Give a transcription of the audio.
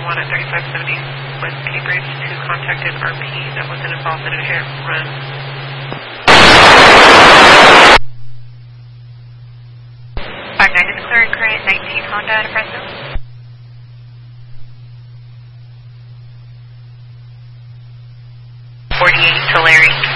1 at 3570 West Cambridge who contacted RP that wasn't involved in a hit and run. To the third current 19 Honda at Fresno. 48 to Larry.